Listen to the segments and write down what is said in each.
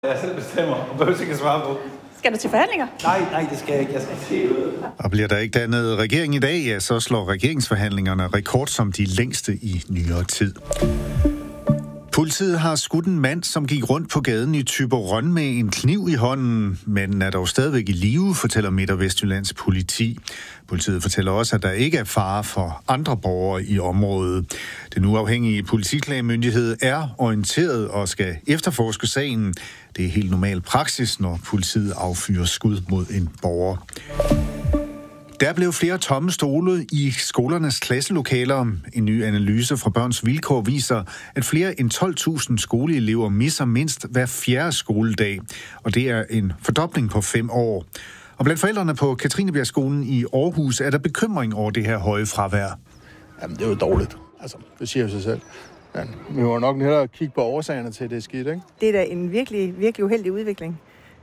Jeg selv bestemmer, og behøver ikke at svare på. Skal du til forhandlinger? Nej, det skal jeg ikke. Jeg skal se ud. Og bliver der ikke dannet regering i dag, ja, så slår regeringsforhandlingerne rekord som de længste i nyere tid. Politiet har skudt en mand, som gik rundt på gaden i Thyborøn med en kniv i hånden. Manden er dog stadigvæk i live, fortæller Midt- og Vestjyllands politi. Politiet fortæller også, at der ikke er fare for andre borgere i området. Den uafhængige politiklagemyndighed er orienteret og skal efterforske sagen. Det er helt normal praksis, når politiet affyrer skud mod en borger. Der blev flere tomme stole i skolernes klasselokaler. En ny analyse fra Børns Vilkår viser, at flere end 12.000 skoleelever misser mindst hver fjerde skoledag. Og det er en fordobling på 5 år. Og blandt forældrene på Katrinebjergskolen i Aarhus er der bekymring over det her høje fravær. Jamen, det er jo dårligt. Altså, det siger jo sig selv. Ja, vi må nok hellere kigge på årsagerne til, det skidt, ikke? Det er da en virkelig, virkelig uheldig udvikling.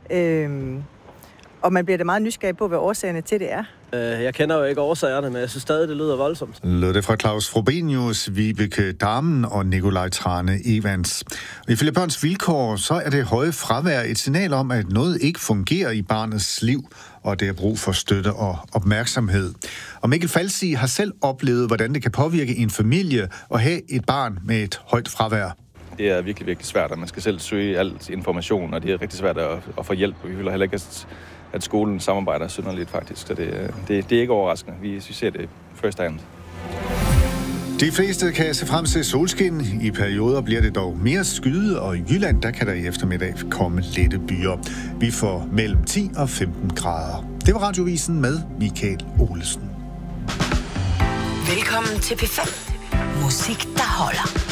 Og man bliver da meget nysgerrig på, hvad årsagerne til det er. Jeg kender jo ikke årsagerne, men jeg synes stadig, det lyder voldsomt. Lød det fra Claus Frobenius, Vibeke Damen og Nikolaj Trane Evans. Og ifølge Børns Vilkår, så er det høje fravær et signal om, at noget ikke fungerer i barnets liv, og det er brug for støtte og opmærksomhed. Og Mikkel Falsi har selv oplevet, hvordan det kan påvirke en familie at have et barn med et højt fravær. Det er virkelig, virkelig svært, at man skal selv søge alt information, og det er rigtig svært at få hjælp. Vi vil heller ikke, at skolen samarbejder synderligt faktisk, så det er ikke overraskende. Vi ser det first hand. De fleste kan se frem til solskin. I perioder bliver det dog mere skyde, og i Jylland, der kan der i eftermiddag komme lette byer. Vi får mellem 10 og 15 grader. Det var Radiovisen med Michael Olesen. Velkommen til P5. Musik, der holder.